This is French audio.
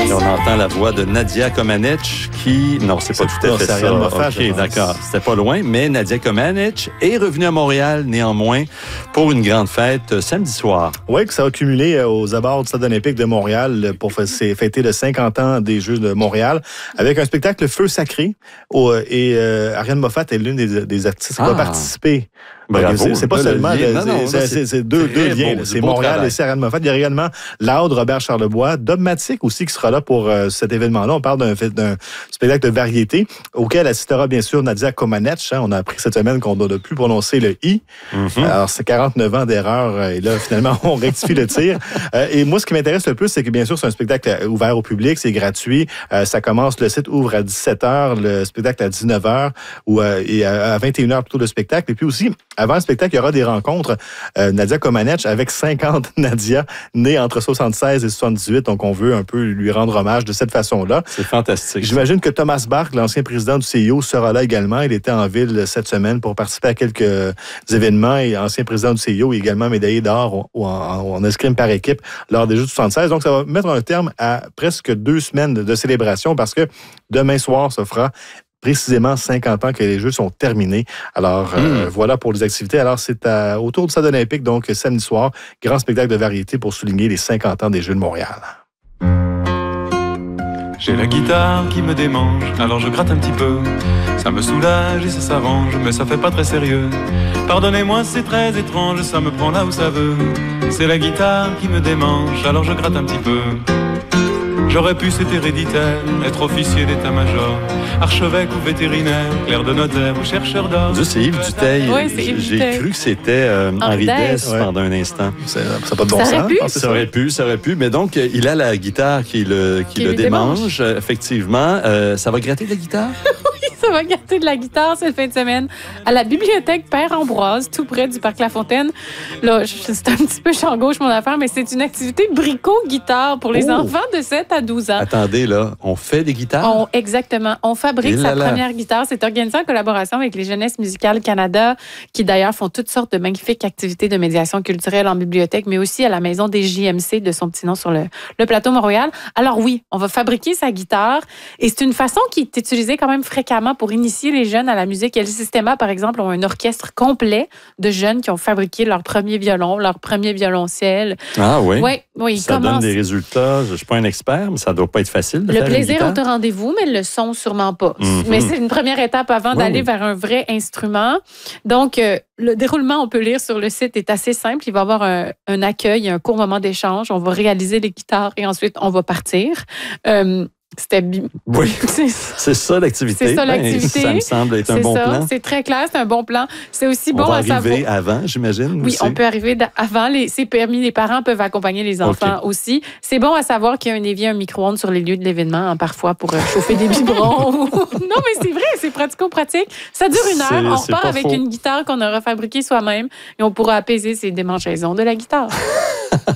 Et on entend la voix de Nadia Comaneci qui... Non, c'est pas tout à fait ça. Ariane Moffat, OK, d'accord. C'était pas loin, mais Nadia Comaneci est revenue à Montréal, néanmoins, pour une grande fête samedi soir. Oui, que ça a cumulé aux abords du Stade olympique de Montréal pour fêter le 50 ans des Jeux de Montréal avec un spectacle Feu sacré. Ariane Moffat est l'une des artistes qui va participer. Bravo. C'est pas seulement... C'est deux liens. C'est Montréal et c'est Ariane Moffat. Il y a également Laude, Robert Charlebois, Dogmatique aussi qui sera là pour cet événement-là. On parle d'un spectacle de variété auquel assistera bien sûr Nadia Comaneci. On a appris cette semaine qu'on ne doit plus prononcer le « i ». Alors, c'est 49 ans d'erreur et là, finalement, on rectifie le tir. Et moi, ce qui m'intéresse le plus, c'est que bien sûr, c'est un spectacle ouvert au public, c'est gratuit. Ça commence, le site ouvre à 17h, le spectacle à 19h et à 21h plutôt le spectacle. Et puis aussi, avant le spectacle, il y aura des rencontres. Nadia Comaneci avec 50 Nadia, née entre 76 et 78. Donc, on veut un peu lui rendre hommage de cette façon-là. C'est fantastique. J'imagine que Thomas Bach, l'ancien président du CIO, sera là également. Il était en ville cette semaine pour participer à quelques événements. Et ancien président du CIO, également médaillé d'or en escrime par équipe lors des Jeux de 76. Donc, ça va mettre un terme à presque 2 semaines de célébration parce que demain soir se fera précisément 50 ans que les Jeux sont terminés. Alors, voilà pour les activités. Alors, c'est autour du Stade olympique, donc samedi soir, grand spectacle de variété pour souligner les 50 ans des Jeux de Montréal. J'ai la guitare qui me démange, alors je gratte un petit peu. Ça me soulage et ça s'arrange, mais ça fait pas très sérieux. Pardonnez-moi, c'est très étrange, ça me prend là où ça veut. C'est la guitare qui me démange, alors je gratte un petit peu. J'aurais pu, c'est héréditaire, être officier d'état-major, archevêque ou vétérinaire, clerc de notaire ou chercheur d'or. C'est Yves Duteil. Oui, c'est Yves J'ai Duteil. cru que c'était Henri Dess pendant un instant. Ça n'a pas de bon Ça aurait sens. pu. Ça aurait pu. Mais donc, il a la guitare qui le démange, effectivement. Ça va gratter de la guitare? Ça va gâter de la guitare cette fin de semaine à la bibliothèque Père-Ambroise, tout près du Parc La Fontaine. Là, c'est un petit peu champ gauche, mon affaire, mais c'est une activité brico-guitare pour les enfants de 7 à 12 ans. Attendez, là, on fait des guitares? Exactement. On fabrique sa première guitare. C'est organisé en collaboration avec les Jeunesses musicales Canada, qui d'ailleurs font toutes sortes de magnifiques activités de médiation culturelle en bibliothèque, mais aussi à la maison des JMC de son petit nom sur le plateau Montréal. Alors oui, on va fabriquer sa guitare et c'est une façon qui est utilisée quand même fréquemment pour initier les jeunes à la musique. Et le Systema, par exemple, ont un orchestre complet de jeunes qui ont fabriqué leur premier violon, leur premier violoncelle. Ah oui? Oui, ça donne des résultats. Je ne suis pas un expert, mais ça ne doit pas être facile de faire une plaisir guitare. est au rendez-vous, mais le son, sûrement pas. Mais c'est une première étape avant d'aller vers un vrai instrument. Donc, le déroulement, on peut lire sur le site, est assez simple. Il va y avoir un accueil, un court moment d'échange. On va réaliser les guitares et ensuite, on va partir. Oui, c'est ça l'activité. C'est ça l'activité. Ça me semble être un bon plan. C'est très clair, c'est un bon plan. C'est aussi bon à savoir. On va arriver avant, j'imagine. Oui, aussi. on peut arriver avant. C'est permis. Les parents peuvent accompagner les enfants aussi. C'est bon à savoir qu'il y a un évier, un micro-ondes sur les lieux de l'événement, parfois pour chauffer des biberons. Non, mais c'est vrai, c'est pratico-pratique. Ça dure 1 heure. On repart avec une guitare qu'on aura fabriquée soi-même et on pourra apaiser ces démangeaisons de la guitare.